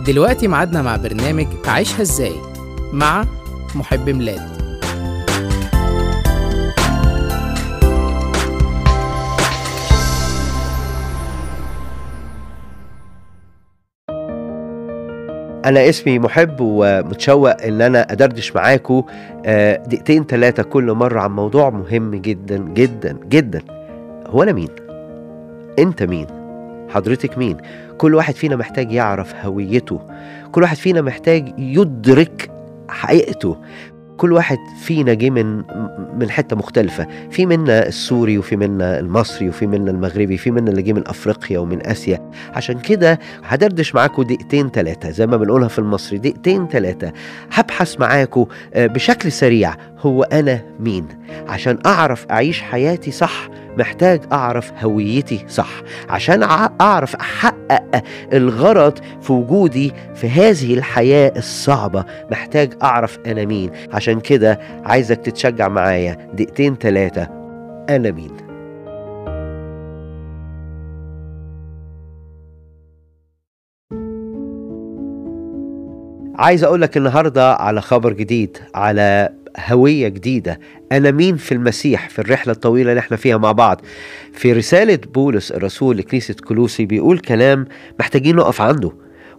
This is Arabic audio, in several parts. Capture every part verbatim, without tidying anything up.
دلوقتي معادنا مع برنامج عيشها ازاي مع محب ميلاد. أنا اسمي محب ومتشوق إن أنا أدردش معاكم دقيقتين ثلاثة كل مرة عن موضوع مهم جدا جدا جدا. هو أنا مين؟ أنت مين؟ حضرتك مين؟ كل واحد فينا محتاج يعرف هويته، كل واحد فينا محتاج يدرك حقيقته. كل واحد فينا جه من من حته مختلفه، في منا السوري وفي منا المصري وفي منا المغربي، في منا اللي جه من افريقيا ومن اسيا. عشان كده هدردش معاكم دقيقتين ثلاثه زي ما بنقولها في المصري، دقيقتين ثلاثه هبحث معاكم بشكل سريع هو انا مين. عشان اعرف اعيش حياتي صح محتاج اعرف هويتي صح، عشان اعرف احقق الغرض في وجودي في هذه الحياة الصعبة محتاج اعرف انا مين. عشان كده عايزك تتشجع معايا دقيقتين ثلاثة. انا مين؟ عايز اقولك النهاردة على خبر جديد، على هوية جديدة. أنا مين في المسيح في الرحلة الطويلة اللي احنا فيها مع بعض. في رسالة بولس الرسول لكنيسة كولوسي بيقول كلام محتاجين نقف عنده: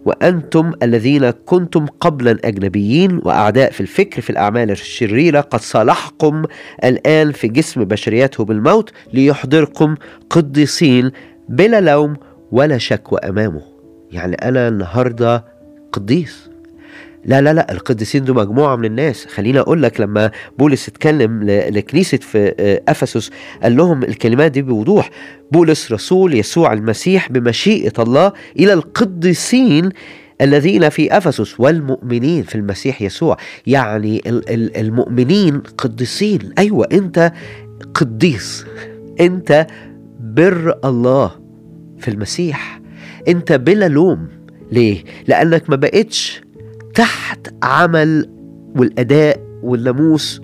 وأنتم الذين كنتم قبلا أجنبيين وأعداء في الفكر في الأعمال الشريرة قد صالحكم الآن في جسم بشريته بالموت ليحضركم قديسين بلا لوم ولا شكوى أمامه. يعني أنا النهاردة قديس؟ لا لا لا، القديسين دول مجموعة من الناس. خلينا أقول لك لما بولس اتكلم لكنيسة في أفسس قال لهم الكلمات دي بوضوح: بولس رسول يسوع المسيح بمشيئة الله إلى القديسين الذين في أفسس والمؤمنين في المسيح يسوع. يعني المؤمنين قديسين. أيوة، أنت قديس، أنت بر الله في المسيح، أنت بلا لوم. ليه؟ لأنك ما بقتش تحت عمل والأداء والناموس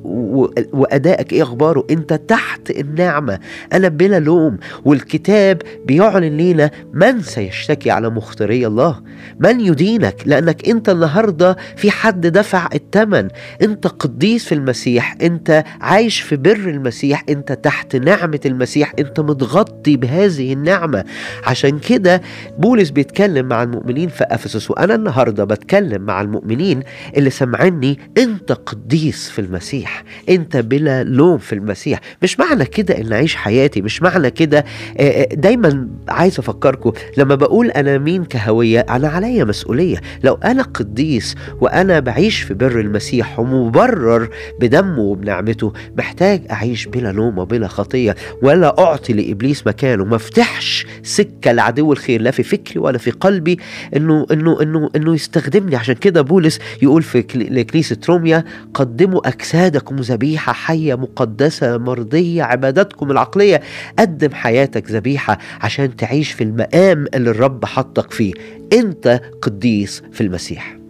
وأدائك إيه أخباره. أنت تحت النعمة، أنا بلا لوم. والكتاب بيعلن لينا من سيشتكي على مختاري الله، من يدينك، لأنك أنت النهاردة في حد دفع الثمن. أنت قديس في المسيح، أنت عايش في بر المسيح، أنت تحت نعمة المسيح، أنت متغطي بهذه النعمة. عشان كده بولس بيتكلم مع المؤمنين في أفسس، وأنا النهاردة بتكلم مع المؤمنين اللي سمعني: أنت قديس في المسيح، انت بلا لوم في المسيح. مش معنى كده ان اعيش حياتي، مش معنى كده. دايما عايز افكركم لما بقول انا مين كهوية، انا عليا مسؤولية. لو انا قديس وانا بعيش في بر المسيح ومبرر بدمه وبنعمته، محتاج اعيش بلا لوم وبلا خطية، ولا اعطي لابليس مكانه، ما افتحش سكة لعدو الخير لا في فكري ولا في قلبي انه انه انه انه يستخدمني. عشان كده بولس يقول في لكنيسة روميا: قدموا أجسادكم ذبيحة حية مقدسة مرضية عبادتكم العقلية. قدم حياتك ذبيحة عشان تعيش في المقام اللي الرب حطك فيه. أنت قديس في المسيح.